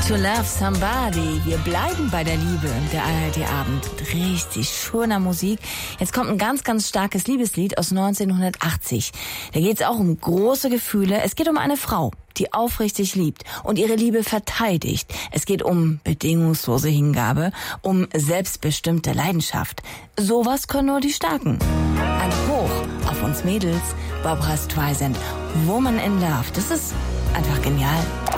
To Love Somebody. Wir bleiben bei der Liebe, der ARD-Abend. Richtig schöner Musik. Jetzt kommt ein ganz, ganz starkes Liebeslied aus 1980. Da geht es auch um große Gefühle. Es geht um eine Frau, die aufrichtig liebt und ihre Liebe verteidigt. Es geht um bedingungslose Hingabe, um selbstbestimmte Leidenschaft. Sowas können nur die Starken. Ein Hoch auf uns Mädels, Barbra Streisand, Woman in Love. Das ist einfach genial.